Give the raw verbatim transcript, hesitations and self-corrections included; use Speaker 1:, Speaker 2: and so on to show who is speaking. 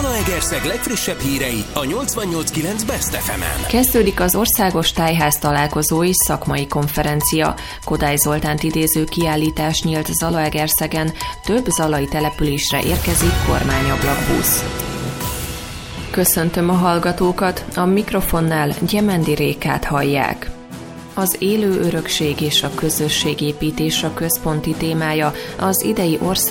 Speaker 1: Zalaegerszeg legfrissebb hírei a nyolcvannyolc kilenc Best ef emen.
Speaker 2: Kezdődik az országos tájház találkozó és szakmai konferencia. Kodály Zoltánt idéző kiállítás nyílt Zalaegerszegen, több zalai településre érkezik kormányablakbusz. Köszöntöm a hallgatókat, a mikrofonnál Gyemendi Rékát hallják. Az élő örökség és a közösségépítés a központi témája az idei ország